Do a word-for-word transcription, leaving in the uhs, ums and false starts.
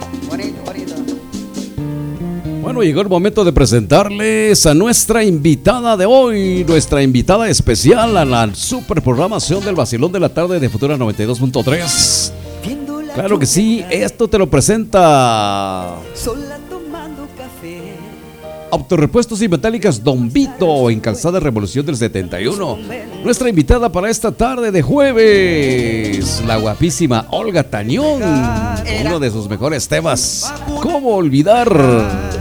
Bonito, bonito. Bueno, llegó el momento de presentarles a nuestra invitada de hoy, nuestra invitada especial a la super programación del Vacilón de la Tarde de Futura noventa y dos punto tres. Claro que sí, esto te lo presenta Sola tomando café. Autorepuestos y Metálicas Don Vito, en Calzada Revolución del setenta y uno. Nuestra invitada para esta tarde de jueves, la guapísima Olga Tañón, con uno de sus mejores temas, ¿cómo olvidar?